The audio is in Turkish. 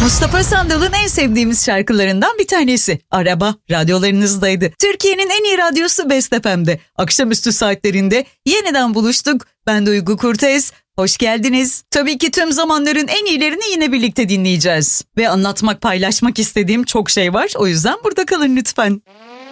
Mustafa Sandal'ın en sevdiğimiz şarkılarından bir tanesi. Araba radyolarınızdaydı. Türkiye'nin en iyi radyosu Best FM'de. Akşamüstü saatlerinde yeniden buluştuk. Ben Duygu Kurtez. Hoş geldiniz. Tabii ki tüm zamanların en iyilerini yine birlikte dinleyeceğiz. Ve anlatmak, paylaşmak istediğim çok şey var. O yüzden burada kalın lütfen.